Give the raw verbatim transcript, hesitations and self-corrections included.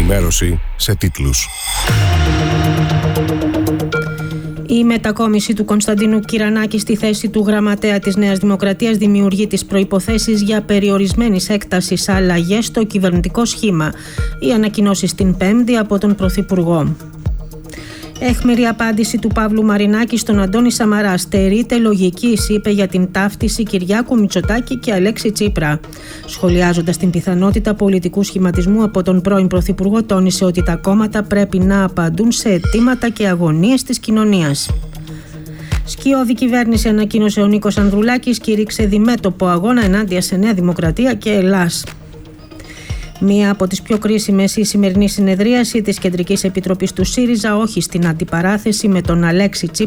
ενημέρωση σε τίτλους. Η μετακόμιση του Κωνσταντίνου Κυρανάκη στη θέση του γραμματέα της Νέας Δημοκρατίας δημιουργεί τις προϋποθέσεις για περιορισμένης έκτασης αλλαγές στο κυβερνητικό σχήμα. Οι ανακοινώσεις την Πέμπτη από τον Πρωθυπουργό. Έχμηρη απάντηση του Παύλου Μαρινάκη στον Αντώνη Σαμαρά. Στερείται λογικής, είπε για την ταύτιση Κυριάκου Μητσοτάκη και Αλέξη Τσίπρα. Σχολιάζοντας την πιθανότητα πολιτικού σχηματισμού από τον πρώην Πρωθυπουργό, τόνισε ότι τα κόμματα πρέπει να απαντούν σε αιτήματα και αγωνίες της κοινωνίας. Σκιώδη κυβέρνηση, ανακοίνωσε ο Νίκος Ανδρουλάκης, κήρυξε διμέτωπο αγώνα ενάντια σε Νέα Δημοκρατία και Ελλάς. Μία από τις πιο κρίσιμες η σημερινή συνεδρίαση της Κεντρικής Επιτροπής του ΣΥΡΙΖΑ, όχι στην αντιπαράθεση με τον Αλέξη Τσίπρα